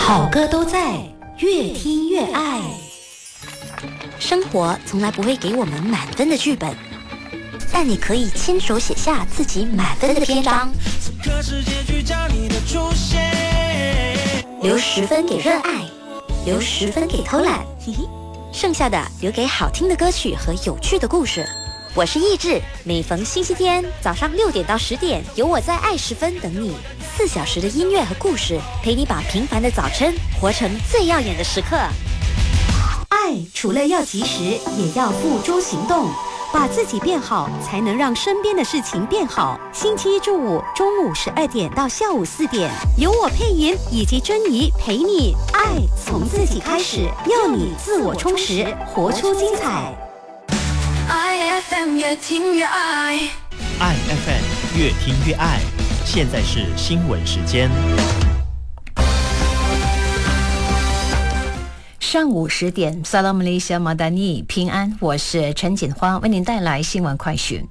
好歌都在，越听越爱。 生活从来不会给我们满分的剧本，但你可以亲手写下自己满分的篇章。留10分给热爱，留10分给偷懒，剩下的留给好听的歌曲和有趣的故事。我是意志，每逢星期天早上6点到10点，有我在爱10分等你，4小时的音乐和故事，陪你把平凡的早晨活成最耀眼的时刻。 爱除了要及时，也要付诸行动，把自己变好，才能让身边的事情变好。星期一至五中午12点到下午4点，由我配音以及珍妮陪你，爱从自己开始，要你自我充实，活出精彩。 爱 FM 越听越爱， 爱 FM 越听越爱。现在是新闻时间。 上午10点 Salam Malaysia Madani 平安，我是陈锦花，为您带来新闻快讯。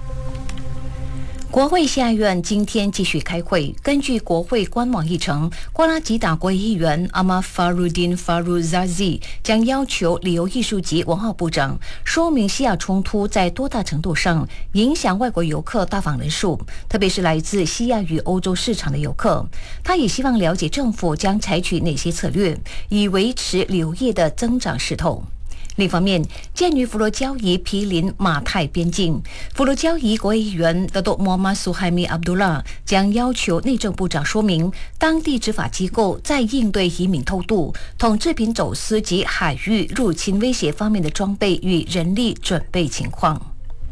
国会下院今天继续开会，根据国会官网议程，瓜拉吉达国会议员 Ahmad Farudin Faruzazi 将要求旅游艺术及文化部长说明西亚冲突在多大程度上影响外国游客到访人数，特别是来自西亚与欧洲市场的游客。他也希望了解政府将采取哪些策略，以维持旅游业的增长势头。另一方面，鉴于佛罗交易毗邻马泰边境，佛罗交易国会议员Datuk Muhammad Suhaimi Abdullah 将要求内政部长说明当地执法机构在应对移民偷渡、统制品走私及海域入侵威胁方面的装备与人力准备情况。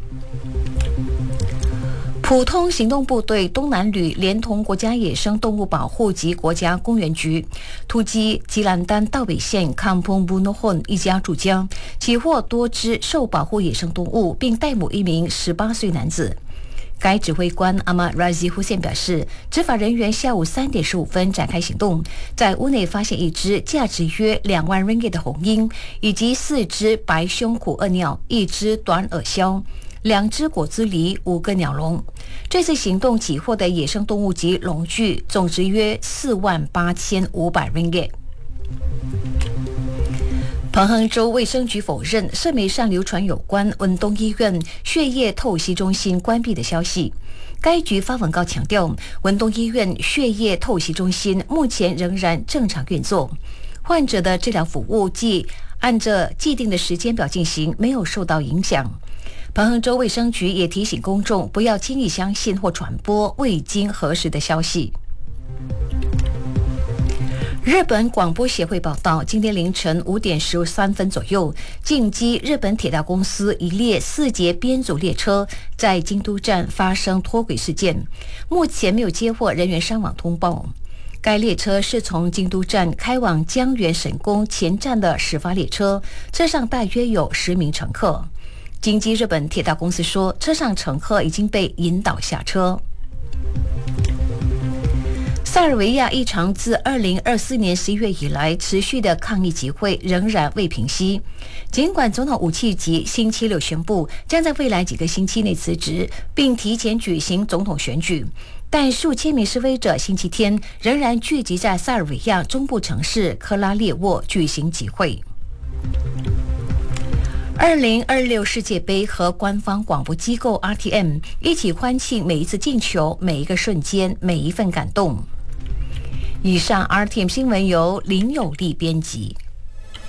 普通行动部队东南旅连同国家野生动物保护及国家公园局突击吉兰丹道北县康蓬布诺混一家住家，起获多只受保护野生动物，并逮捕一名18岁男子。该指挥官阿玛拉吉胡线表示，执法人员下午3点15分展开行动，在屋内发现一只价值约2万 ringgit 的红鹰，以及4只白胸虎鳄鸟、1只短耳鸮、2只果子狸、5个鸟笼。这次行动起获的野生动物及笼具总值约48500 ringgit。彭亨州卫生局否认社媒上流传有关文东医院血液透析中心关闭的消息。该局发文告强调，文东医院血液透析中心目前仍然正常运作，患者的治疗服务既按着既定的时间表进行，没有受到影响。彭亨州卫生局也提醒公众不要轻易相信或传播未经核实的消息。日本广播协会报道，今天凌晨5点13分左右，近畿日本铁道公司一列4节编组列车在京都站发生脱轨事件，目前没有接获人员伤亡通报。该列车是从京都站开往江原神宫前站的始发列车，车上大约有10名乘客。京畿日本铁道公司说，车上乘客已经被引导下车。塞尔维亚一场自2024年11月以来持续的抗议集会仍然未平息。尽管总统武契吉星期6宣布将在未来几个星期内辞职，并提前举行总统选举，但数千名示威者星期天仍然聚集在塞尔维亚中部城市克拉列沃举行集会。2026世界杯和官方广播机构 RTM 一起欢庆每一次进球、每一个瞬间、每一份感动。以上 RTM 新闻由林有利编辑。